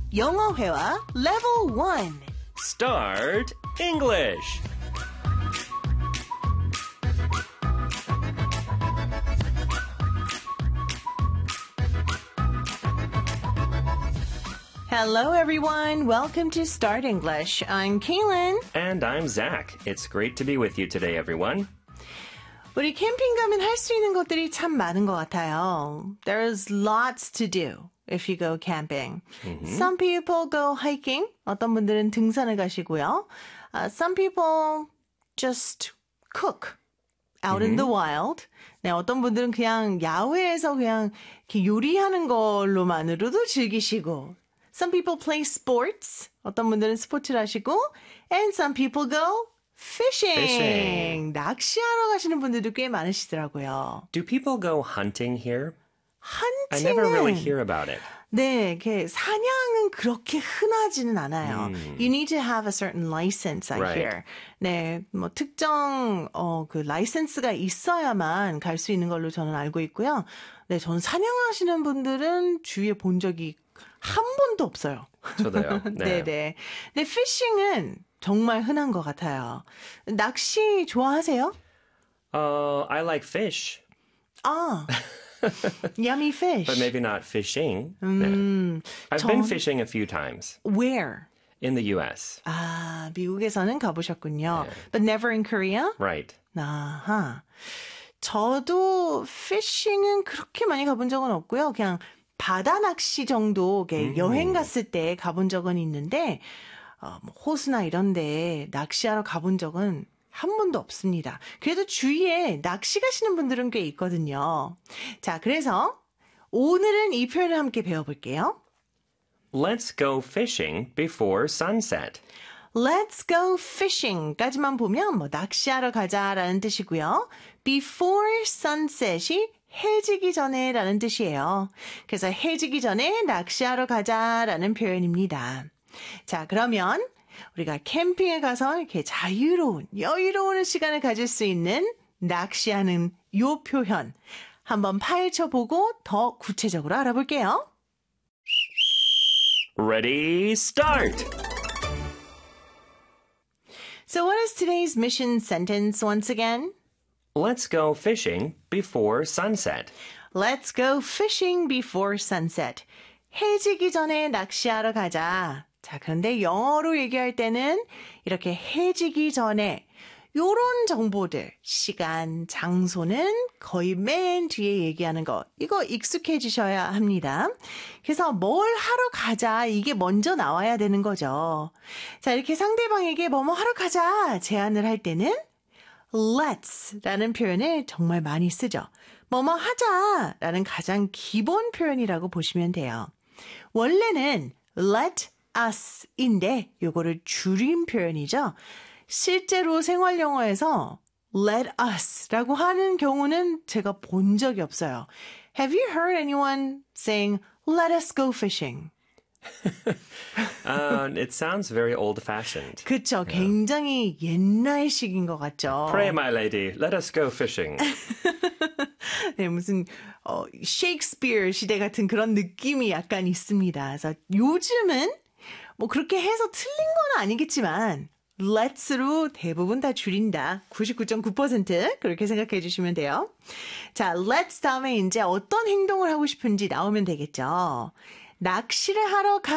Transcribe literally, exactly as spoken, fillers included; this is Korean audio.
영어 회화 Level one. Start English. Hello, everyone. Welcome to Start English. I'm Kaylin. And I'm Zach. It's great to be with you today, everyone. 우리 캠핑 가면 할 수 있는 것들이 참 많은 것 같아요. There's lots to do if you go camping. Mm-hmm. Some people go hiking. 어떤 분들은 등산을 가시고요. Uh, some people just cook out mm-hmm. in the wild. 네, 어떤 분들은 그냥 야외에서 그냥 이렇게 요리하는 걸로만으로도 즐기시고. Some people play sports. 어떤 분들은 스포츠를 하시고. And some people go fishing. Fishing. 낚시하러 가시는 분들도 꽤 많으시더라고요. Do people go hunting here? Hunting은 I never really hear about it. 네, 이렇게 사냥은 그렇게 흔하지는 않아요. 음. You need to have a certain license, I Right. hear. 네, 뭐 특정 어, 그 라이센스가 있어야만 갈 수 있는 걸로 저는 알고 있고요. 네, 저는 사냥하시는 분들은 주위에 본 적이 한 번도 없어요. 저도요. 네. 네네. 근데 피싱은 정말 흔한 것 같아요. 낚시 좋아하세요? Uh, I like fish. 아, yummy fish. But maybe not fishing. 음, 네. I've 전... been fishing a few times. Where? In the U S. 아, 미국에서는 가보셨군요. 네. But never in Korea? Right. 아하. 저도 피싱은 그렇게 많이 가본 적은 없고요. 그냥 바다 낚시 정도 음. 여행 갔을 때 가본 적은 있는데 어, 뭐 호수나 이런 데 낚시하러 가본 적은 한 번도 없습니다. 그래도 주위에 낚시 가시는 분들은 꽤 있거든요. 자, 그래서 오늘은 이 표현을 함께 배워볼게요. Let's go fishing before sunset. Let's go fishing까지만 보면 뭐 낚시하러 가자라는 뜻이고요. Before sunset이 해지기 전에라는 뜻이에요. 그래서 해지기 전에 낚시하러 가자라는 표현입니다. 자, 그러면 우리가 캠핑에 가서 이렇게 자유로운, 여유로운 시간을 가질 수 있는 낚시하는 요 표현 한번 파헤쳐보고 더 구체적으로 알아볼게요. Ready, start! So what is today's mission sentence once again? Let's go fishing before sunset. Let's go fishing before sunset. 해지기 전에 낚시하러 가자. 자, 그런데 영어로 얘기할 때는 이렇게 해지기 전에 요런 정보들, 시간, 장소는 거의 맨 뒤에 얘기하는 거. 이거 익숙해지셔야 합니다. 그래서 뭘 하러 가자, 이게 먼저 나와야 되는 거죠. 자, 이렇게 상대방에게 뭐뭐 하러 가자 제안을 할 때는 let's 라는 표현을 정말 많이 쓰죠. 뭐뭐 하자 라는 가장 기본 표현이라고 보시면 돼요. 원래는 let us인데 요거를 줄인 표현이죠. 실제로 생활 영어에서 let us라고 하는 경우는 제가 본 적이 없어요. Have you heard anyone saying let us go fishing? uh, it sounds very old-fashioned. 그렇죠. Yeah. 굉장히 옛날식인 것 같죠. Pray, my lady, let us go fishing. 네, 무슨 어, 셰익스피어 시대 같은 그런 느낌이 약간 있습니다. 그래서 요즘은 뭐 그렇게 해서 틀린 건 아니겠지만 let's로 대부분 다 줄인다. 구십구 점 구 퍼센트 그렇게 생각해 주시면 돼요. 자, let's 다음에 이제 어떤 행동을 하고 싶은지 나오면 되겠죠. 낚시를 하러 가